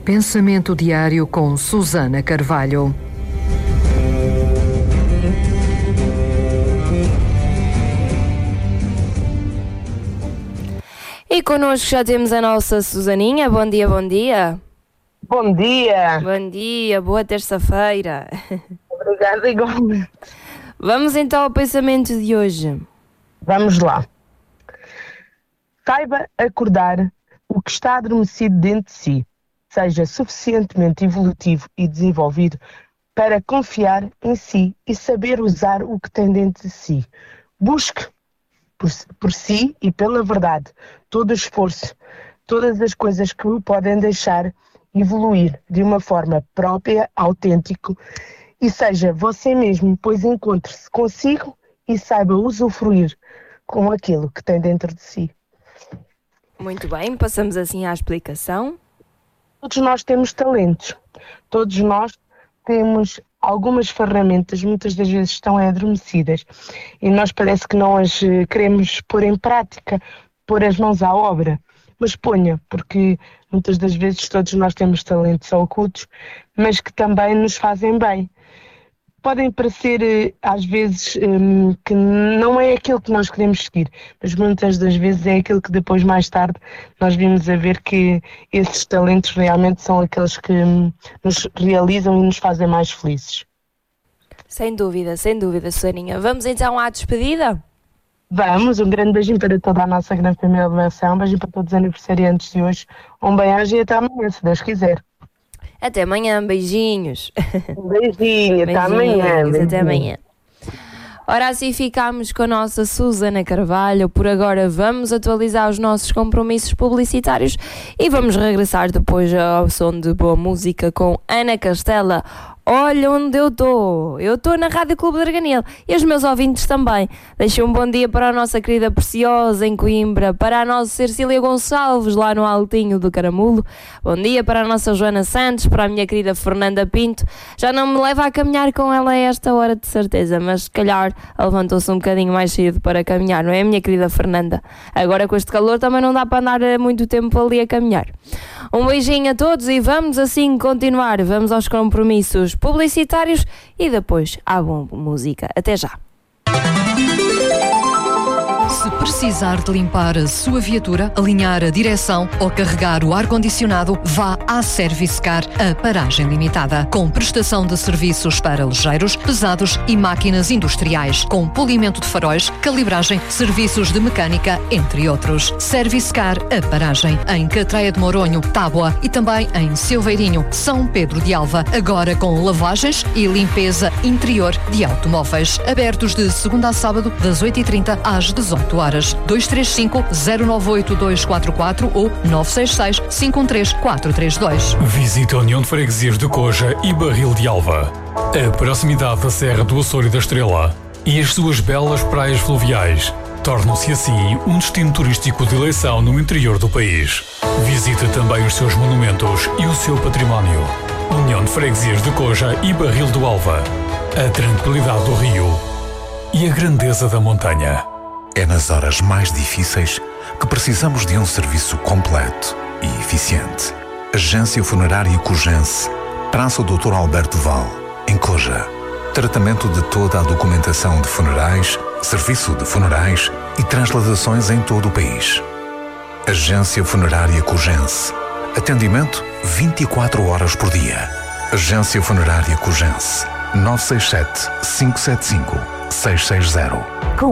Pensamento Diário com Susana Carvalho. E connosco já temos a nossa Susaninha. Bom dia, bom dia. Bom dia. Bom dia, boa terça-feira. Obrigada, igualmente. Vamos então ao pensamento de hoje. Vamos lá. Saiba acordar o que está adormecido dentro de si. Seja suficientemente evolutivo e desenvolvido para confiar em si e saber usar o que tem dentro de si. Busque por si e pela verdade todo o esforço, todas as coisas que o podem deixar evoluir de uma forma própria, autêntico, e seja você mesmo, pois encontre-se consigo e saiba usufruir com aquilo que tem dentro de si. Muito bem, passamos assim à explicação. Todos nós temos talentos, todos nós temos algumas ferramentas, muitas das vezes estão adormecidas e nós parece que não as queremos pôr em prática, pôr as mãos à obra, mas ponha, porque muitas das vezes todos nós temos talentos ocultos, mas que também nos fazem bem. Podem parecer às vezes que não é aquilo que nós queremos seguir, mas muitas das vezes é aquilo que depois, mais tarde, nós vimos a ver que esses talentos realmente são aqueles que nos realizam e nos fazem mais felizes. Sem dúvida, Susaninha. Vamos então à despedida? Vamos, um grande beijinho para toda a nossa grande família de Belção, um beijinho para todos os aniversariantes de hoje, um bem-aja e até amanhã, se Deus quiser. Até amanhã, beijinhos. Um beijinho, até amanhã. Até amanhã. Ora, assim ficamos com a nossa Susana Carvalho. Por agora vamos atualizar os nossos compromissos publicitários e vamos regressar depois ao som de boa música com Ana Castela. Olha onde eu estou. Eu estou na Rádio Clube de Arganil e os meus ouvintes também. Deixo um bom dia para a nossa querida Preciosa em Coimbra, para a nossa Cecília Gonçalves lá no Altinho do Caramulo. Bom dia para a nossa Joana Santos, para a minha querida Fernanda Pinto. Já não me leva a caminhar com ela a esta hora de certeza, mas se calhar levantou-se um bocadinho mais cedo para caminhar, não é, minha querida Fernanda? Agora com este calor também não dá para andar muito tempo ali a caminhar. Um beijinho a todos e vamos assim continuar. Vamos aos compromissos publicitários e depois à boa música. Até já. Se precisar de limpar a sua viatura, alinhar a direção ou carregar o ar-condicionado, vá à Service Car, a paragem limitada. Com prestação de serviços para ligeiros, pesados e máquinas industriais, com polimento de faróis, calibragem, serviços de mecânica, entre outros. Service Car, a paragem, em Catreia de Moronho, Tábua e também em Silveirinho, São Pedro de Alva. Agora com lavagens e limpeza interior de automóveis. Abertos de segunda a sábado, das 8h30 às 18h. 235-098-244 ou 966-513-432. Visite a União de Freguesias de Coja e Barril de Alva. A proximidade da Serra do Açor e da Estrela e as suas belas praias fluviais tornam-se assim um destino turístico de eleição no interior do país. Visite também os seus monumentos e o seu património. União de Freguesias de Coja e Barril do Alva. A tranquilidade do rio e a grandeza da montanha. É nas horas mais difíceis que precisamos de um serviço completo e eficiente. Agência Funerária Cojense, Praça Dr. Alberto Val, em Coja. Tratamento de toda a documentação de funerais, serviço de funerais e transladações em todo o país. Agência Funerária Cojense. Atendimento 24 horas por dia. Agência Funerária Cojense. 967 575 660.